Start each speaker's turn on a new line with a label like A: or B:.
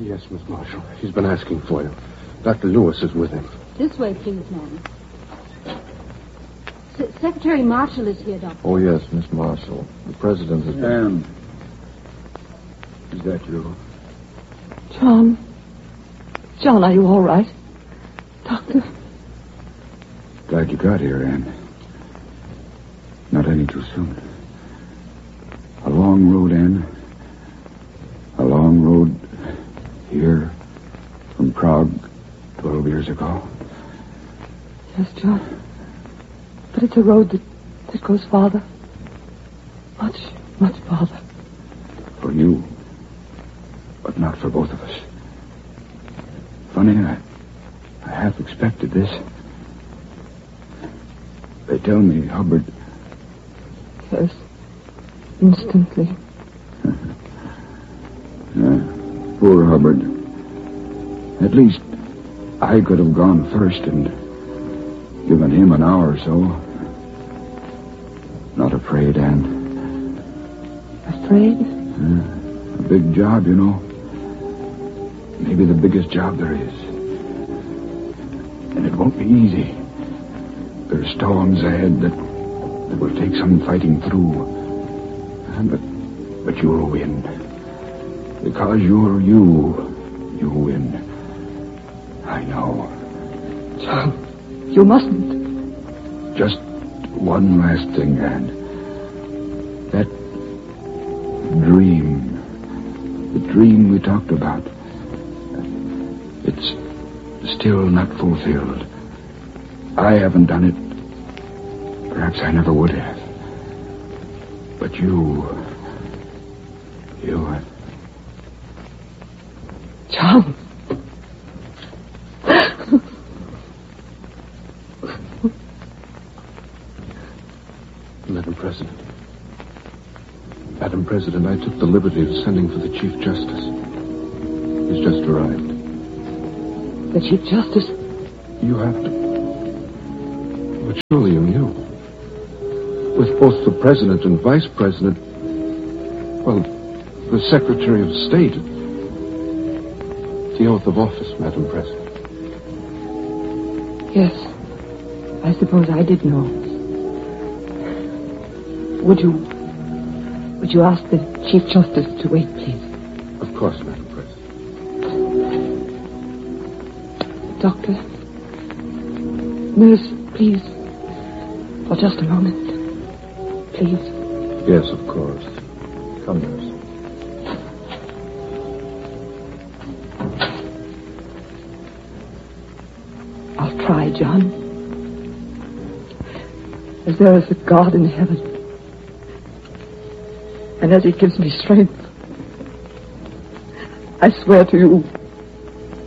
A: Yes, Miss Marshall. He's been asking for you. Dr. Lewis is with him.
B: This way, please, ma'am. Secretary Marshall is here, Doctor.
C: Oh, yes, Miss Marshall. The president has been...
D: Is that you?
E: John, are you all right? Doctor?
D: Glad you got here, Anne. Not any too soon. A long road, Anne. A long road here from Prague 12 years ago.
E: Yes, John. But it's a road that goes farther. Much farther.
D: For you, but not for both of us. Funny, I half expected this. They tell me Hubbard...
E: Yes. Instantly.
D: Poor Hubbard. At least I could have gone first and given him an hour or so. Not afraid, Anne.
E: Afraid?
D: A big job, you know. Maybe the biggest job there is. And it won't be easy. There's storms ahead that will take some fighting through. But you'll win. Because you're you. You win. I know.
E: John, you mustn't.
D: Just one last thing, Anne. That dream. The dream we talked about. It's still not fulfilled. I haven't done it. Perhaps I never would have. But you...
E: John.
A: Madam President, I took the liberty of sending for the Chief Justice. He's just arrived.
E: The Chief Justice?
A: You have to... But surely you knew. With both the President and Vice President... Well, the Secretary of State... The oath of office, Madam President.
E: Yes. I suppose I did know. Would you ask the Chief Justice to wait, please?
A: Of course, Madam President.
E: Doctor. Nurse, please. For just a moment. Please.
C: Yes, of course. Come, nurse.
E: I'll try, John. As there is a God in heaven, and as he gives me strength, I swear to you